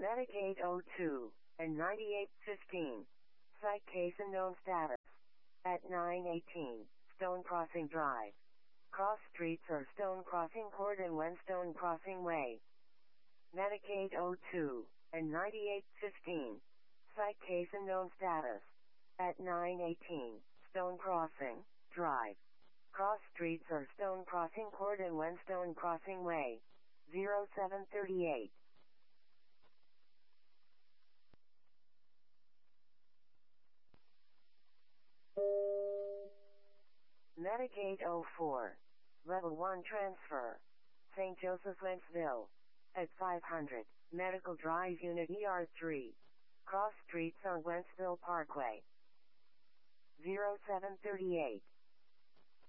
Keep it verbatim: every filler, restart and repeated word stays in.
Medicaid oh two and ninety-eight fifteen. Site case unknown status. At nine eighteen, Stone Crossing Drive. Cross streets are Stone Crossing Court and Whenstone Crossing Way. Medicaid oh two and ninety-eight fifteen. Site case unknown status. At nine eighteen, Stone Crossing Drive. Cross streets are Stone Crossing Court and Whenstone Crossing Way. zero seven thirty-eight. Medicaid oh four. Level one transfer. Saint Joseph Wentzville. At five hundred, Medical Drive Unit E R three. Cross streets on Wentzville Parkway. zero seven thirty-eight.